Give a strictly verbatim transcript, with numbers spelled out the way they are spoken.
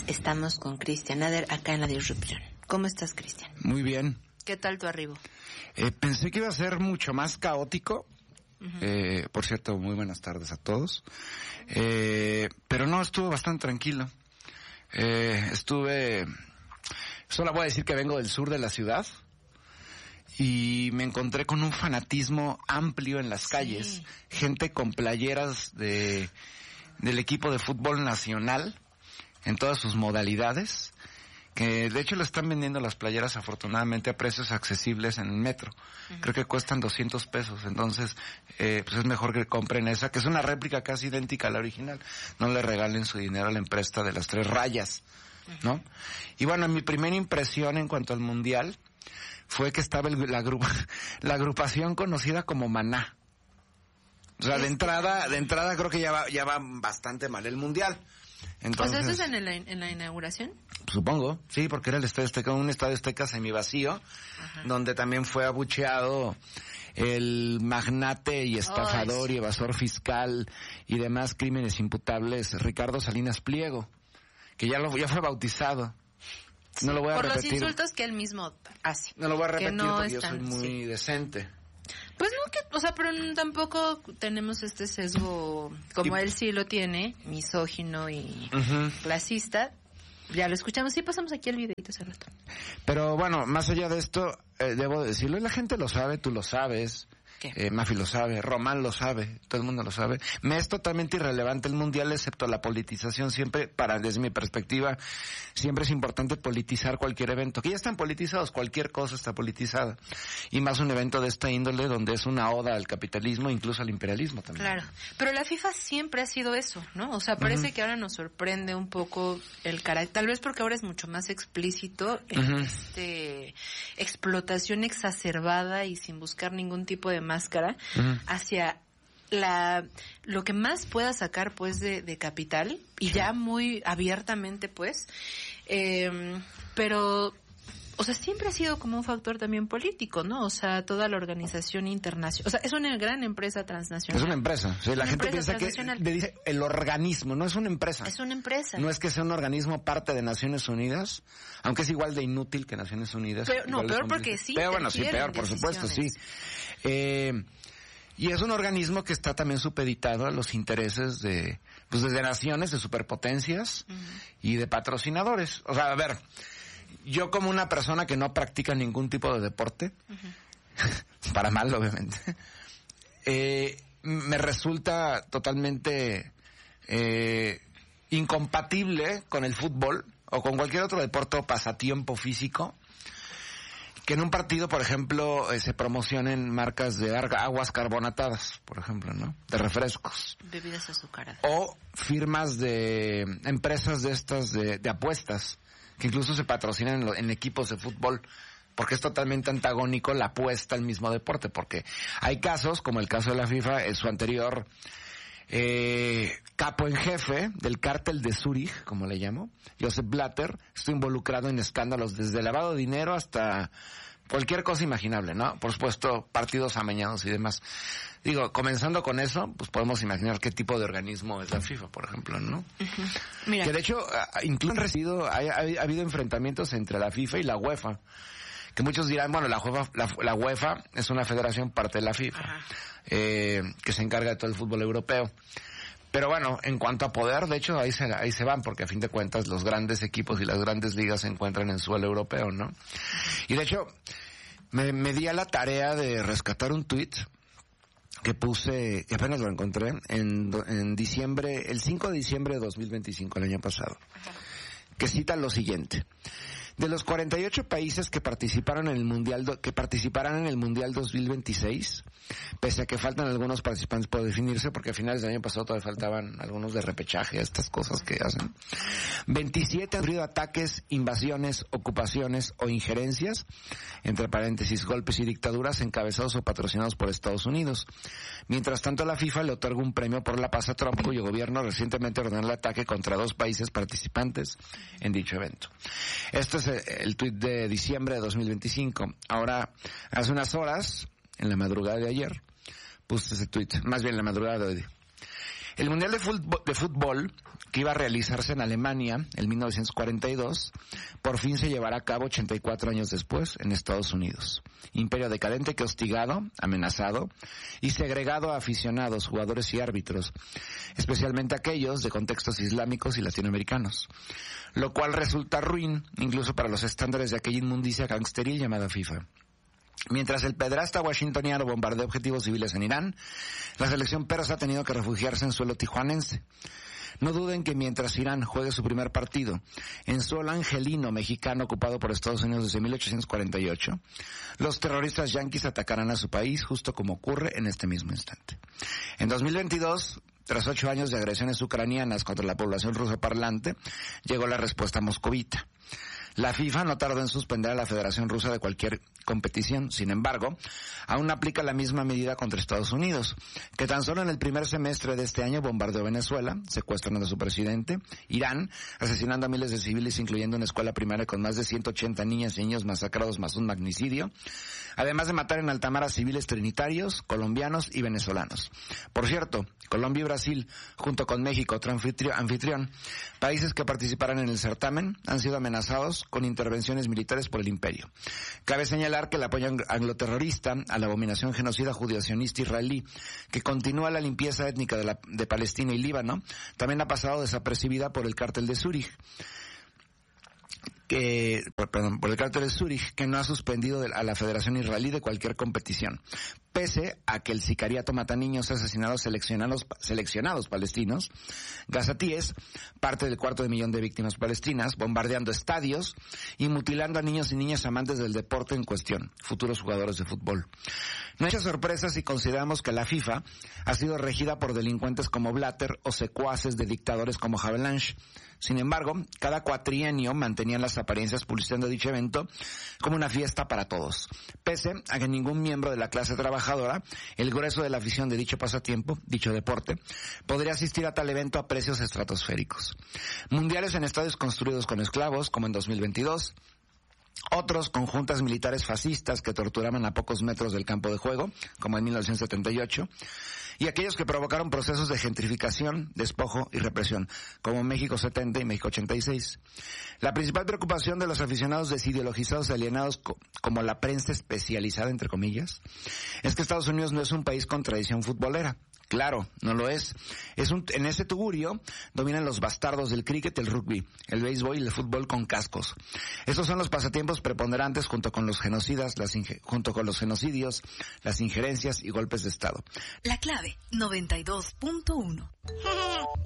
Estamos con Cristian Ader acá en La Disrupción. ¿Cómo estás, Cristian? Muy bien. ¿Qué tal tu arribo? Eh, pensé que iba a ser mucho más caótico. Uh-huh. Eh, por cierto, muy buenas tardes a todos. Eh, pero no, estuvo bastante tranquilo. Eh, estuve... Solo voy a decir que vengo del sur de la ciudad. Y me encontré con un fanatismo amplio en las sí. calles. Gente con playeras de del equipo de fútbol nacional en todas sus modalidades, que de hecho lo están vendiendo las playeras afortunadamente a precios accesibles en el metro. Uh-huh. Creo que cuestan doscientos pesos, entonces eh, pues es mejor que compren esa, que es una réplica casi idéntica a la original. No le regalen su dinero a la empresa de las tres rayas, ¿no? Uh-huh. Y bueno, mi primera impresión en cuanto al mundial fue que estaba el, la, grupa, la agrupación conocida como Maná. O sea, de entrada, de entrada creo que ya va, ya va bastante mal el mundial. Entonces, ¿o sea, eso es en la, en la inauguración? Supongo, sí, porque era el Estadio Azteca, un Estadio Azteca semivacío, Ajá. donde también fue abucheado el magnate y estafador oh, y evasor fiscal y demás crímenes imputables Ricardo Salinas Pliego, que ya lo ya fue bautizado. Sí, no lo voy a por repetir. Por los insultos que él mismo hace. No lo voy a repetir no porque están, yo soy muy sí. decente. Pues no, que, o sea, pero tampoco tenemos este sesgo como y, él sí lo tiene, misógino y uh-huh. clasista. Ya lo escuchamos, sí pasamos aquí el videito hace rato. Pero bueno, más allá de esto, eh, debo decirlo, la gente lo sabe, tú lo sabes. Eh, Mafi lo sabe, Román lo sabe, todo el mundo lo sabe. Me es totalmente irrelevante el mundial excepto la politización. Siempre, para desde mi perspectiva, siempre es importante politizar cualquier evento. Que ya están politizados, cualquier cosa está politizada. Y más un evento de esta índole donde es una oda al capitalismo, incluso al imperialismo también. Claro, pero la FIFA siempre ha sido eso, ¿no? O sea, parece uh-huh. que ahora nos sorprende un poco el carácter, tal vez porque ahora es mucho más explícito en uh-huh. este explotación exacerbada y sin buscar ningún tipo de máscara uh-huh. hacia la lo que más pueda sacar pues de, de capital y ya muy abiertamente pues eh, pero o sea siempre ha sido como un factor también político, ¿no? O sea, toda la organización internacional, o sea, es una gran empresa transnacional. Es una empresa, sí, la gente piensa que le dice el organismo, no es una empresa. Es una empresa. No es que sea un organismo parte de Naciones Unidas, aunque es igual de inútil que Naciones Unidas. Pero, no, peor porque sí. Pero bueno, sí, peor, por supuesto, sí. Eh, y es un organismo que está también supeditado a los intereses de, pues, de naciones, de superpotencias uh-huh. y de patrocinadores. O sea, a ver, yo como una persona que no practica ningún tipo de deporte, uh-huh. para mal obviamente, eh, me resulta totalmente eh, incompatible con el fútbol o con cualquier otro deporte o pasatiempo físico que en un partido, por ejemplo, eh, se promocionen marcas de aguas carbonatadas, por ejemplo, ¿no? De refrescos. Bebidas azucaradas. O firmas de empresas de estas de, de apuestas, que incluso se patrocinan en, lo, en equipos de fútbol, porque es totalmente antagónico la apuesta al mismo deporte, porque hay casos, como el caso de la FIFA, en su anterior eh, capo en jefe del cártel de Zúrich, como le llamo, Joseph Blatter, estuvo involucrado en escándalos desde lavado de dinero hasta cualquier cosa imaginable, ¿no? Por supuesto, partidos amañados y demás. Digo, comenzando con eso, pues podemos imaginar qué tipo de organismo es la FIFA, por ejemplo, ¿no? Uh-huh. Mira. Que de hecho, incluso han recibido, ha, ha, ha habido enfrentamientos entre la FIFA y la UEFA. Que muchos dirán, bueno, la UEFA, la, la UEFA es una federación parte de la FIFA, eh, que se encarga de todo el fútbol europeo. Pero bueno, en cuanto a poder, de hecho, ahí se, ahí se van, porque a fin de cuentas los grandes equipos y las grandes ligas se encuentran en suelo europeo, ¿no? Y de hecho, me, me di a la tarea de rescatar un tuit que puse, que apenas lo encontré, en, en diciembre, el cinco de diciembre de dos mil veinticinco, el año pasado, que cita lo siguiente. De los cuarenta y ocho países que participaron en el mundial, que participarán en el mundial dos mil veintiséis, pese a que faltan algunos participantes por definirse, porque a finales del año pasado todavía faltaban algunos de repechaje, estas cosas que hacen, veintisiete han sufrido ataques, invasiones, ocupaciones o injerencias, entre paréntesis, golpes y dictaduras encabezados o patrocinados por Estados Unidos. Mientras tanto, la FIFA le otorga un premio por la paz a Trump, cuyo gobierno recientemente ordenó el ataque contra dos países participantes en dicho evento. Esto es el tuit de diciembre de dos mil veinticinco. Ahora, hace unas horas, en la madrugada de ayer, puse ese tuit, más bien en la madrugada de hoy. El Mundial de Fútbol, de Fútbol, que iba a realizarse en Alemania en mil novecientos cuarenta y dos, por fin se llevará a cabo ochenta y cuatro años después en Estados Unidos. Imperio decadente que hostigado, amenazado y segregado a aficionados, jugadores y árbitros, especialmente aquellos de contextos islámicos y latinoamericanos, lo cual resulta ruin incluso para los estándares de aquella inmundicia gangsteril llamada FIFA. Mientras el pedrasta washingtoniano bombardea objetivos civiles en Irán, la selección persa ha tenido que refugiarse en suelo tijuanense. No duden que mientras Irán juegue su primer partido en suelo angelino mexicano ocupado por Estados Unidos desde mil ochocientos cuarenta y ocho, los terroristas yanquis atacarán a su país justo como ocurre en este mismo instante. En dos mil veintidós, tras ocho años de agresiones ucranianas contra la población rusa parlante, llegó la respuesta moscovita. La FIFA no tardó en suspender a la Federación Rusa de cualquier competición. Sin embargo, aún aplica la misma medida contra Estados Unidos, que tan solo en el primer semestre de este año bombardeó Venezuela, secuestrando a su presidente, Irán, asesinando a miles de civiles, incluyendo una escuela primaria con más de ciento ochenta niñas y niños masacrados más un magnicidio, además de matar en alta mar a civiles trinitarios, colombianos y venezolanos. Por cierto, Colombia y Brasil, junto con México, otro anfitrión, países que participarán en el certamen, han sido amenazados con intervenciones militares por el imperio. Cabe señalar que el apoyo angloterrorista a la abominación genocida judío-sionista israelí, que continúa la limpieza étnica de, la, de Palestina y Líbano, también ha pasado desapercibida por el cártel de Zúrich, que, perdón, por el cártel de Zúrich, que no ha suspendido de, a la Federación Israelí de cualquier competición, pese a que el sicariato mata niños asesinados seleccionados, seleccionados palestinos, gazatíes, parte del cuarto de millón de víctimas palestinas, bombardeando estadios y mutilando a niños y niñas amantes del deporte en cuestión, futuros jugadores de fútbol. No hay mucha sorpresa si consideramos que la FIFA ha sido regida por delincuentes como Blatter o secuaces de dictadores como Havelange. Sin embargo, cada cuatrienio mantenían las apariencias publicitando dicho evento como una fiesta para todos, pese a que ningún miembro de la clase trabajadora, el grueso de la afición de dicho pasatiempo, dicho deporte, podría asistir a tal evento a precios estratosféricos. Mundiales en estadios construidos con esclavos, como en dos mil veintidós, otros con juntas militares fascistas que torturaban a pocos metros del campo de juego, como en mil novecientos setenta y ocho, y aquellos que provocaron procesos de gentrificación, despojo y represión, como México setenta y México ochenta y seis. La principal preocupación de los aficionados desideologizados y alienados, co- como la prensa especializada, entre comillas, es que Estados Unidos no es un país con tradición futbolera. Claro, no lo es. Es un, en ese tugurio dominan los bastardos del cricket, el rugby, el béisbol y el fútbol con cascos. Esos son los pasatiempos preponderantes junto con los genocidas, las inge, junto con los genocidios, las injerencias y golpes de Estado. La clave noventa y dos punto uno.